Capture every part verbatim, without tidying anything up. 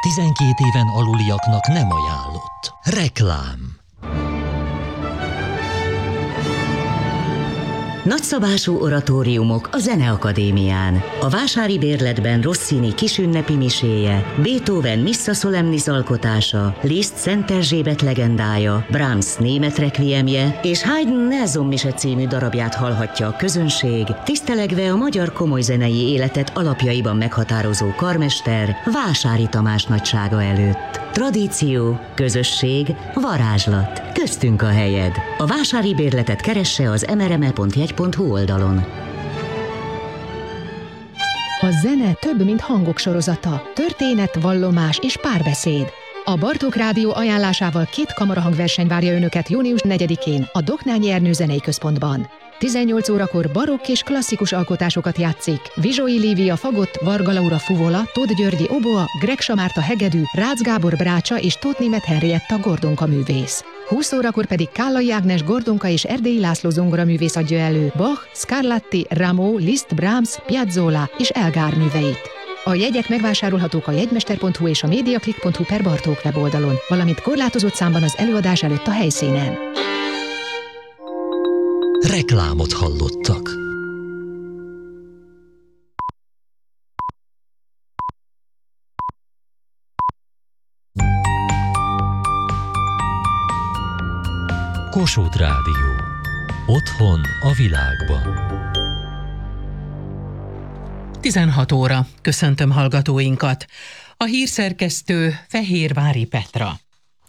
tizenkét éven aluliaknak nem ajánlott. Reklám. Nagyszabású oratóriumok a Zeneakadémián. A Vásári Bérletben Rossini kisünnepi miséje, Beethoven Missa Solemnis alkotása, Liszt Szent Erzsébet legendája, Brahms német requiemje és Haydn Nelson mise című darabját hallhatja a közönség, tisztelegve a magyar komolyzenei életet alapjaiban meghatározó karmester Vásári Tamás nagysága előtt. Tradíció, közösség, varázslat. Köztünk a helyed. A Vásári Bérletet keresse az em er em e pont jegy pont hu oldalon. A zene több, mint hangok sorozata. Történet, vallomás és párbeszéd. A Bartók Rádió ajánlásával két kamarahangverseny várja önöket június negyedikén a Doknányi Ernő Zenei Központban. tizennyolc órakor barokk és klasszikus alkotásokat játszik Vizsói Lívia fagott, Varga Laura fuvola, Tóth Györgyi oboa, Gregsa Márta hegedű, Rácz Gábor brácsa és Tóth Németh Henrietta gordonka művész. húsz órakor pedig Kállai Ágnes gordonka és Erdélyi László zongoraművész adja elő Bach, Scarlatti, Rameau, Liszt, Brahms, Piazzolla és Elgar műveit. A jegyek megvásárolhatók a jegymester pont hu és a mediaclick pont hu per Bartók weboldalon, valamint korlátozott számban az előadás előtt a helyszínen. Reklámot hallottak. Kossuth Rádió. Otthon a világban. tizenhat óra. Köszöntöm hallgatóinkat. A hírszerkesztő Fehérvári Petra.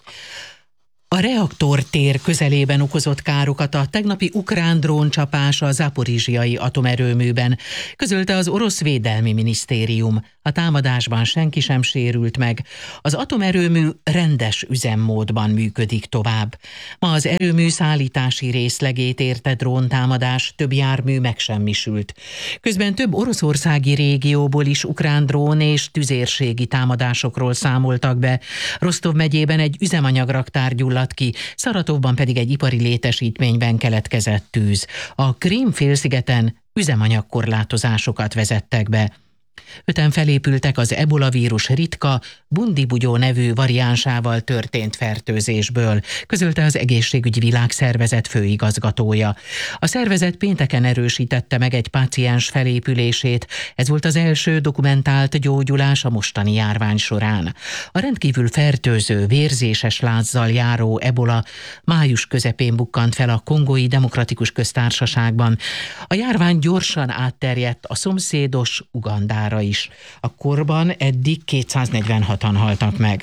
A reaktortér közelében okozott károkat a tegnapi ukrán dróncsapás a zaporizsiai atomerőműben, közölte az orosz védelmi minisztérium. A támadásban senki sem sérült meg. Az atomerőmű rendes üzemmódban működik tovább. Ma az erőmű szállítási részlegét érte dróntámadás, több jármű megsemmisült. Közben több oroszországi régióból is ukrán drón és tüzérségi támadásokról számoltak be. Rostov megyében egy üzemanyagraktár gyulladt ki, Szaratovban pedig egy ipari létesítményben keletkezett tűz. A Krím-félszigeten üzemanyagkorlátozásokat vezettek be. Öten felépültek az ebola vírus ritka, bundibugyó nevű variánsával történt fertőzésből, közölte az Egészségügyi Világszervezet főigazgatója. A szervezet pénteken erősítette meg egy páciens felépülését, ez volt az első dokumentált gyógyulás a mostani járvány során. A rendkívül fertőző, vérzéses lázzal járó ebola május közepén bukkant fel a Kongói Demokratikus Köztársaságban. A járvány gyorsan átterjedt a szomszédos Ugandára is. A korban eddig kétszáznegyvenhatan haltak meg.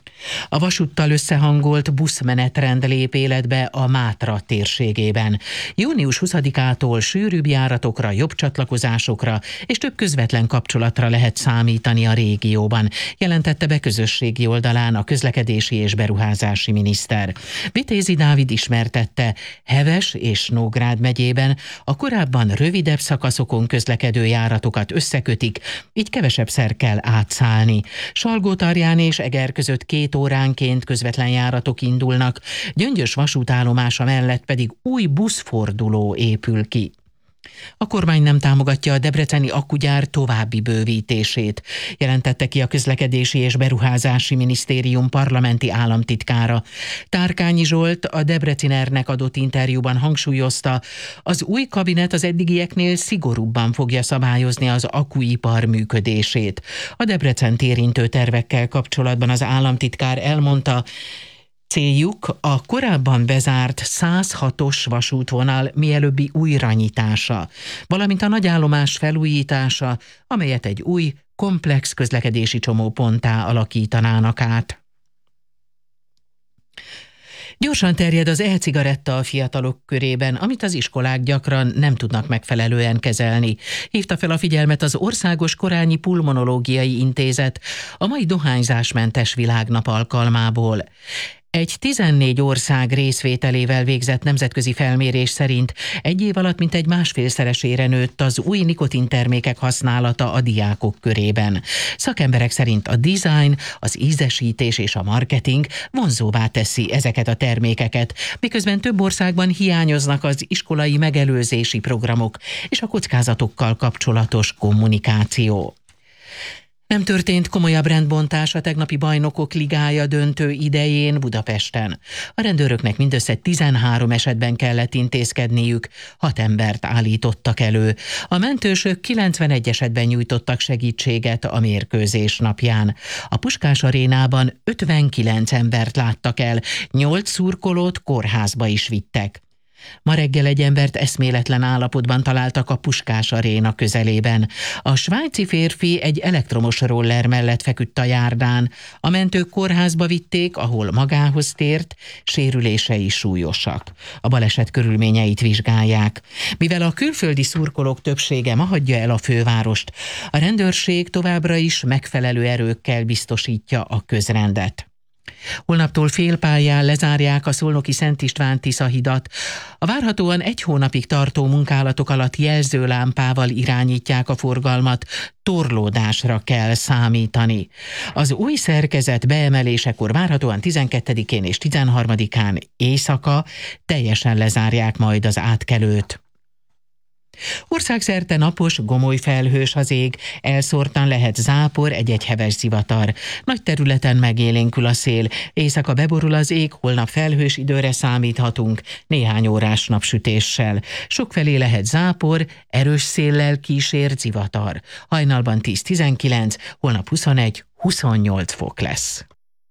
A vasúttal összehangolt buszmenetrend lép életbe a Mátra térségében. június huszadikától sűrűbb járatokra, jobb csatlakozásokra és több közvetlen kapcsolatra lehet számítani a régióban, jelentette be közösségi oldalán a közlekedési és beruházási miniszter. Vitézi Dávid ismertette, Heves és Nógrád megyében a korábban rövidebb szakaszokon közlekedő járatokat összekötik, így kevesebbszer kell átszállni. Salgótarján és Eger között két óránként közvetlen járatok indulnak, Gyöngyös vasútállomása mellett pedig új buszforduló épül ki. A kormány nem támogatja a debreceni akkugyár további bővítését, jelentette ki a Közlekedési és Beruházási Minisztérium parlamenti államtitkára. Tárkányi Zsolt a Debrecinernek adott interjúban hangsúlyozta, az új kabinet az eddigieknél szigorúbban fogja szabályozni az akkuipar működését. A Debrecent érintő tervekkel kapcsolatban az államtitkár elmondta, céljuk a korábban bezárt száz hatos vasútvonal mielőbbi újranyitása, valamint a nagyállomás felújítása, amelyet egy új, komplex közlekedési csomóponttá alakítanának át. Gyorsan terjed az e-cigaretta a fiatalok körében, amit az iskolák gyakran nem tudnak megfelelően kezelni. Hívta fel a figyelmet az Országos Korányi Pulmonológiai Intézet a mai dohányzásmentes világnap alkalmából. Egy tizennégy ország részvételével végzett nemzetközi felmérés szerint egy év alatt mintegy másfélszeresére nőtt az új nikotintermékek használata a diákok körében. Szakemberek szerint a design, az ízesítés és a marketing vonzóvá teszi ezeket a termékeket, miközben több országban hiányoznak az iskolai megelőzési programok és a kockázatokkal kapcsolatos kommunikáció. Nem történt komolyabb rendbontás a tegnapi Bajnokok Ligája döntő idején Budapesten. A rendőröknek mindössze tizenhárom esetben kellett intézkedniük, hat embert állítottak elő. A mentősök kilencvenegy esetben nyújtottak segítséget a mérkőzés napján. A Puskás Arénában ötvenkilenc embert láttak el, nyolc szurkolót kórházba is vittek. Ma reggel egy embert eszméletlen állapotban találtak a Puskás Aréna közelében. A svájci férfi egy elektromos roller mellett feküdt a járdán. A mentők kórházba vitték, ahol magához tért, sérülései súlyosak. A baleset körülményeit vizsgálják. Mivel a külföldi szurkolók többsége ma hagyja el a fővárost, a rendőrség továbbra is megfelelő erőkkel biztosítja a közrendet. Holnaptól félpályán lezárják a szolnoki Szent István Tisza hidat. A várhatóan egy hónapig tartó munkálatok alatt jelzőlámpával irányítják a forgalmat, torlódásra kell számítani. Az új szerkezet beemelésekor várhatóan tizenkettedikén és tizenharmadikán éjszaka teljesen lezárják majd az átkelőt. Országszerte napos, gomoly felhős az ég, elszórtan lehet zápor, egy-egy heves zivatar. Nagy területen megélénkül a szél, éjszaka beborul az ég, holnap felhős időre számíthatunk, néhány órás napsütéssel. Sokfelé lehet zápor, erős széllel kísért zivatar. Hajnalban tíz-tizenkilenc, holnap huszonegy-huszonnyolc fok lesz.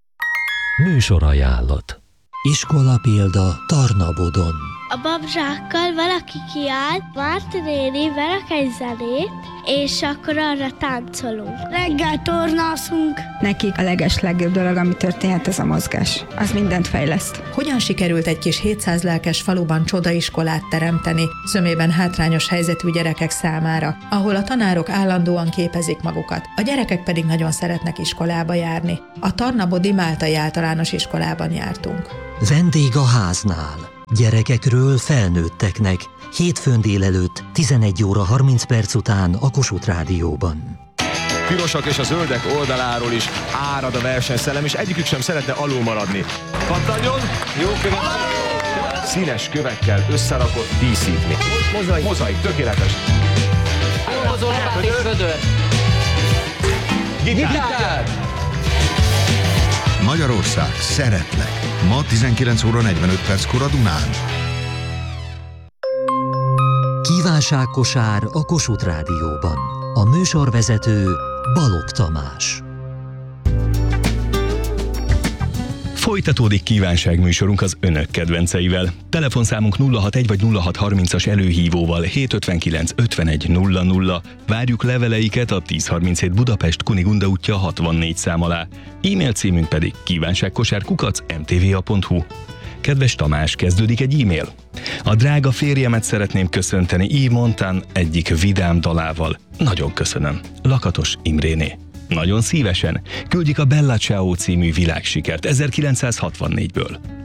Műsorajánlat. Iskola példa Tarnabodon. A babzsákkal valaki kiáll, Márti néni verek egy zenét, és akkor arra táncolunk. Reggel tornázunk. Nekik a legeslegjobb dolog, ami történhet, ez a mozgás. Az mindent fejleszt. Hogyan sikerült egy kis hétszáz lelkes faluban csodaiskolát teremteni, zömében hátrányos helyzetű gyerekek számára, ahol a tanárok állandóan képezik magukat, a gyerekek pedig nagyon szeretnek iskolába járni. A Tarnabodi Máltai Általános Iskolában jártunk. Vendég a háznál. Gyerekekről felnőtteknek. Hétfőn délelőtt tizenegy óra harminc perc után a Kossuth Rádióban. Pirosak és a zöldek oldaláról is árad a versenyszellem, és egyikük sem szeretne alul maradni. Pattanjon! Jó követ! Színes kövekkel összerakott díszítmény. Mozaik. Mozaik, tökéletes. Hozol lapát és vödör. Gitár! Gitár! Magyarország, szeretlek. Ma tizenkilenc óra negyvenöt perckor a Dunán. Kívánságkosár a Kossuth Rádióban. A műsorvezető Balogh Tamás. Folytatódik kívánságműsorunk az önök kedvenceivel. Telefonszámunk nulla hatvanegy vagy nulla hatszázharmincas előhívóval hét ötvenkilenc ötvenegy nulla nulla. Várjuk leveleiket a tíz harminchét Budapest Kunigunda útja hatvannégy szám alá. E-mail címünk pedig kívánságkosár kukac em té vé á pont hu. Kedves Tamás, kezdődik egy e-mail. A drága férjemet szeretném köszönteni Yves Montand egyik vidám dalával. Nagyon köszönöm. Lakatos Imréné. Nagyon szívesen küldjük a Bella Ciao című világsikert ezerkilencszázhatvannégyből.